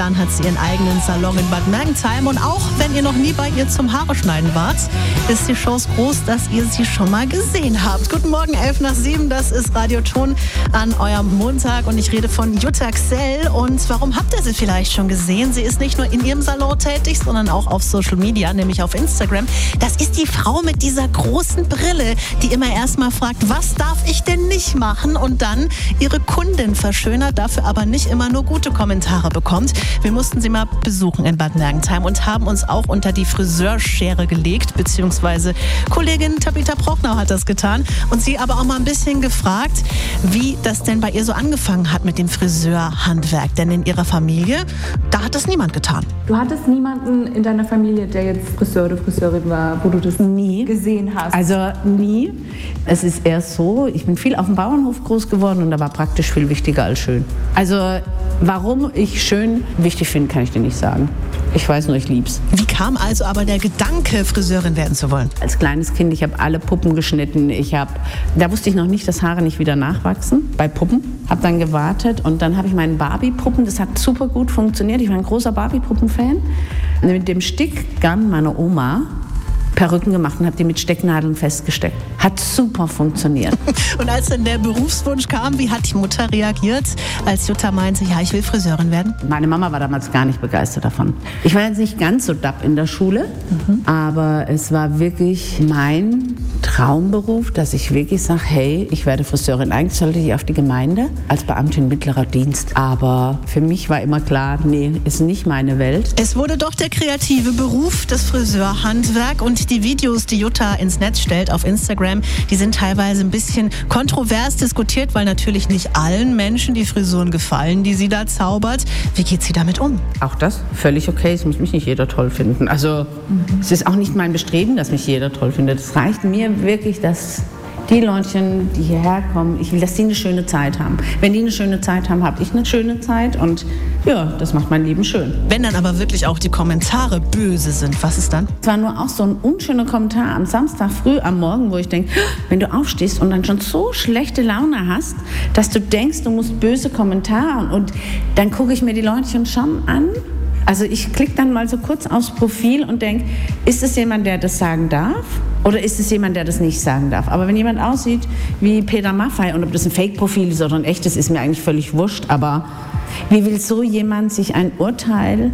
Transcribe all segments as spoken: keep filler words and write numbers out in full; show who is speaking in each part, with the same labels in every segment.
Speaker 1: Dann hat sie ihren eigenen Salon in Bad Mergentheim. Und auch wenn ihr noch nie bei ihr zum Haare schneiden wart, ist die Chance groß, dass ihr sie schon mal gesehen habt. Guten Morgen, elf nach sieben, das ist Radio Ton an eurem Montag. Und ich rede von Jutta Gsell. Und warum habt ihr sie vielleicht schon gesehen? Sie ist nicht nur in ihrem Salon tätig, sondern auch auf Social Media, nämlich auf Instagram. Das ist die Frau mit dieser großen Brille, die immer erstmal fragt, was darf ich denn nicht machen? Und dann ihre Kundin verschönert, dafür aber nicht immer nur gute Kommentare bekommt. Wir mussten sie mal besuchen in Bad Mergentheim und haben uns auch unter die Friseurschere gelegt, beziehungsweise Kollegin Tabitha Prochnow hat das getan und sie aber auch mal ein bisschen gefragt, wie das denn bei ihr so angefangen hat mit dem Friseurhandwerk. Denn in ihrer Familie, da hat das niemand getan.
Speaker 2: Du hattest niemanden in deiner Familie, der jetzt Friseur oder Friseurin war, wo du das nie gesehen hast?
Speaker 3: Also nie. Es ist erst so, ich bin viel auf dem Bauernhof groß geworden und da war praktisch viel wichtiger als schön. Also warum ich schön wichtig finde, kann ich dir nicht sagen. Ich weiß nur, ich lieb's.
Speaker 1: Wie kam also aber der Gedanke, Friseurin werden zu wollen?
Speaker 3: Als kleines Kind, ich habe alle Puppen geschnitten. Ich habe, da wusste ich noch nicht, dass Haare nicht wieder nachwachsen bei Puppen. Habe dann gewartet und dann habe ich meinen Barbie-Puppen, das hat super gut funktioniert. Ich war ein großer Barbie-Puppen-Fan. Mit dem Stickgun meiner Oma Perücken gemacht und habe die mit Stecknadeln festgesteckt. Hat super funktioniert.
Speaker 1: Und als dann der Berufswunsch kam, wie hat die Mutter reagiert, als Jutta meinte, ja, ich will Friseurin werden?
Speaker 3: Meine Mama war damals gar nicht begeistert davon. Ich war jetzt nicht ganz so dapp in der Schule, mhm. aber es war wirklich mein Traumberuf, dass ich wirklich sage, hey, ich werde Friseurin. Eigentlich sollte ich auf die Gemeinde als Beamtin mittlerer Dienst. Aber für mich war immer klar, nee, ist nicht meine Welt.
Speaker 1: Es wurde doch der kreative Beruf, das Friseurhandwerk. Und die Videos, die Jutta ins Netz stellt auf Instagram, die sind teilweise ein bisschen kontrovers diskutiert, weil natürlich nicht allen Menschen die Frisuren gefallen, die sie da zaubert. Wie geht sie damit um?
Speaker 3: Auch das völlig okay. Es muss mich nicht jeder toll finden. Also mhm. es ist auch nicht mein Bestreben, dass mich jeder toll findet. Es reicht mir wirklich, dass die Leutchen, die hierher kommen, ich will, dass die eine schöne Zeit haben. Wenn die eine schöne Zeit haben, habe ich eine schöne Zeit und ja, das macht mein Leben schön.
Speaker 1: Wenn dann aber wirklich auch die Kommentare böse sind, was ist dann?
Speaker 3: Es war nur auch so ein unschöner Kommentar am Samstag früh am Morgen, wo ich denke, wenn du aufstehst und dann schon so schlechte Laune hast, dass du denkst, du musst böse Kommentare und, und dann gucke ich mir die Leutchen schon an. Also ich klicke dann mal so kurz aufs Profil und denke, ist es jemand, der das sagen darf? Oder ist es jemand, der das nicht sagen darf? Aber wenn jemand aussieht wie Peter Maffay und ob das ein Fake-Profil ist oder ein echtes, ist mir eigentlich völlig wurscht. Aber wie will so jemand sich ein Urteil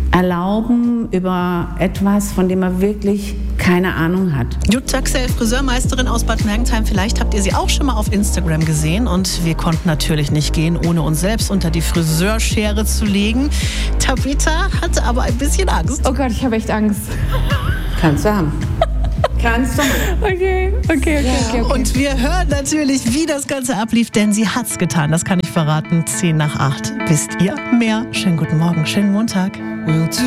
Speaker 3: erlauben über etwas, von dem er wirklich keine Ahnung hat?
Speaker 1: Jutta Gsell, Friseurmeisterin aus Bad Mergentheim. Vielleicht habt ihr sie auch schon mal auf Instagram gesehen. Und wir konnten natürlich nicht gehen, ohne uns selbst unter die Friseurschere zu legen. Tabitha hatte aber ein bisschen Angst.
Speaker 2: Oh Gott, ich habe echt Angst.
Speaker 3: Kannst du haben. Kannst du haben.
Speaker 2: Okay, okay, okay,
Speaker 1: ja.
Speaker 2: okay, okay.
Speaker 1: Und wir hören natürlich, wie das Ganze ablief, denn sie hat's getan. Das kann ich verraten. zehn nach acht. Wisst ihr mehr? Schönen guten Morgen, schönen Montag.